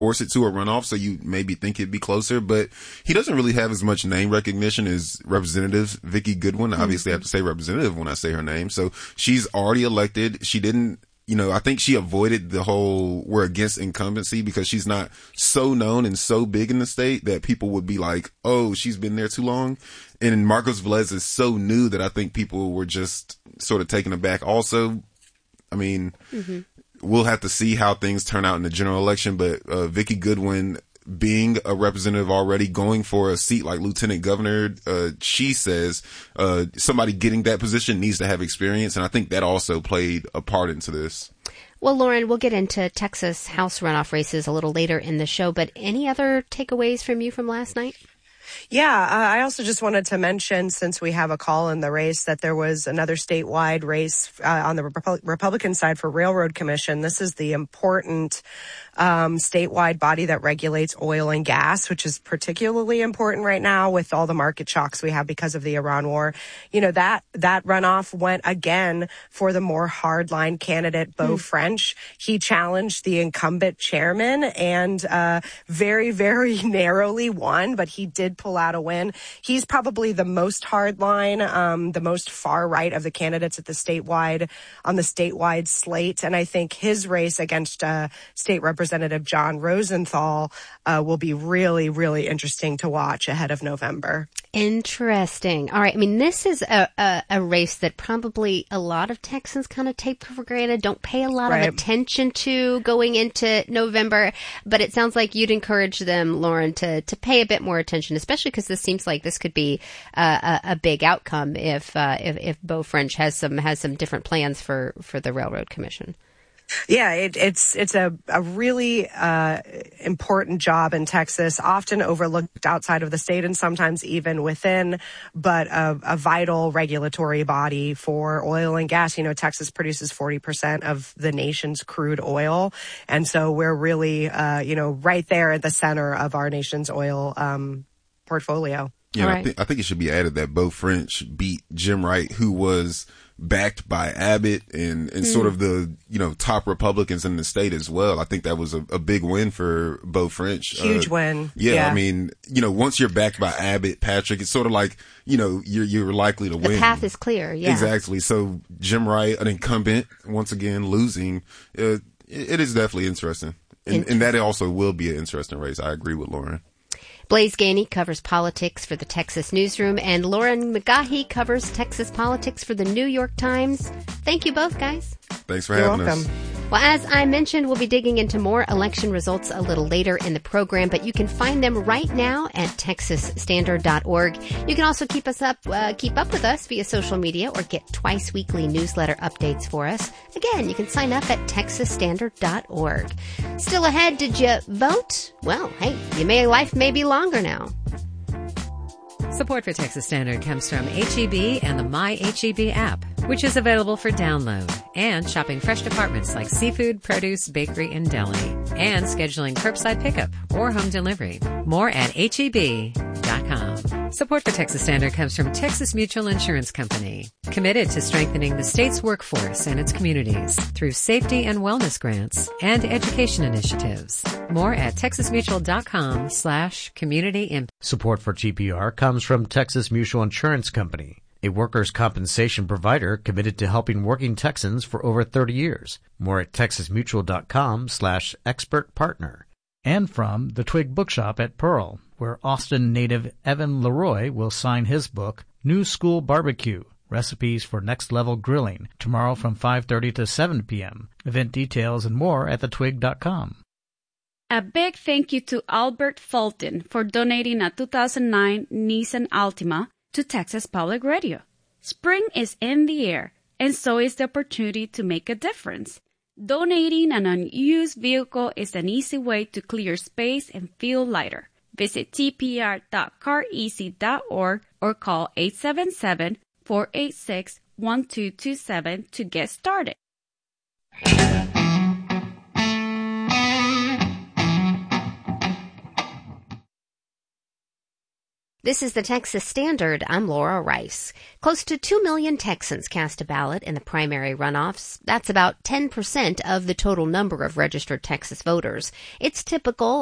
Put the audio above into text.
force it to a runoff, so you maybe think it'd be closer, but he doesn't really have as much name recognition as Representative Vicki Goodwin. Obviously I have to say representative when I say her name. So she's already elected. She didn't, I think she avoided the whole we're against incumbency because she's not so known and so big in the state that people would be like, oh, she's been there too long. And Marcos Velez is so new that I think people were just sort of taken aback. Also, I mean, we'll have to see how things turn out in the general election, but Vicki Goodwin being a representative already, going for a seat like lieutenant governor, she says somebody getting that position needs to have experience, and I think that also played a part into this. Well, Lauren, we'll get into Texas House runoff races a little later in the show, but any other takeaways from you from last night? Yeah, I also just wanted to mention, since we have a call in the race, that there was another statewide race on the Republican side for Railroad Commission. This is the important statewide body that regulates oil and gas, which is particularly important right now with all the market shocks we have because of the Iran war. That runoff went again for the more hardline candidate, Beau French. He challenged the incumbent chairman and very, very narrowly won, but he did pull out a win. He's probably the most hardline, the most far right of the candidates on the statewide slate. And I think his race against State Representative John Rosenthal will be really, really interesting to watch ahead of November. Interesting. All right. I mean, this is a race that probably a lot of Texans kind of take for granted, don't pay a lot of attention to going into November. But it sounds like you'd encourage them, Lauren, to pay a bit more attention, especially because this seems like this could be a big outcome if Beau French has some different plans for the Railroad Commission. Yeah, it's a really important job in Texas, often overlooked outside of the state and sometimes even within, but a vital regulatory body for oil and gas. Texas produces 40% of the nation's crude oil, and so we're really, right there at the center of our nation's oil portfolio. Yeah, right. I think it should be added that Beau French beat Jim Wright, who was backed by Abbott and sort of the, top Republicans in the state as well. I think that was a big win for Beau French. Huge win. Yeah, I mean, once you're backed by Abbott, Patrick, it's sort of like, you're likely to win. The path is clear, yeah. Exactly. So Jim Wright, an incumbent, once again losing, it is definitely interesting. And that also will be an interesting race. I agree with Lauren. Blaise Gainey covers politics for the Texas Newsroom, and Lauren McGaughy covers Texas politics for the New York Times. Thank you both, guys. Thanks for having us. Well, as I mentioned, we'll be digging into more election results a little later in the program, but you can find them right now at texasstandard.org. You can also keep up with us via social media or get twice weekly newsletter updates for us. Again, you can sign up at texasstandard.org. Still ahead, did you vote? Well, hey, life may be longer now. Support for Texas Standard comes from H-E-B and the My H-E-B app, which is available for download, and shopping fresh departments like seafood, produce, bakery, and deli, and scheduling curbside pickup or home delivery. More at HEB.com. Support for Texas Standard comes from Texas Mutual Insurance Company, committed to strengthening the state's workforce and its communities through safety and wellness grants and education initiatives. More at texasmutual.com/community impact. Support for TPR comes from Texas Mutual Insurance Company, a workers' compensation provider committed to helping working Texans for over 30 years. More at texasmutual.com/expert partner. And from the Twig Bookshop at Pearl, where Austin native Evan Leroy will sign his book, New School Barbecue, Recipes for Next Level Grilling, tomorrow from 5:30 to 7 p.m. Event details and more at thetwig.com. A big thank you to Albert Fulton for donating a 2009 Nissan Altima to Texas Public Radio. Spring is in the air, and so is the opportunity to make a difference. Donating an unused vehicle is an easy way to clear space and feel lighter. Visit tpr.careasy.org or call 877-486-1227 to get started. This is the Texas Standard. I'm Laura Rice. Close to 2 million Texans cast a ballot in the primary runoffs. That's about 10% of the total number of registered Texas voters. It's typical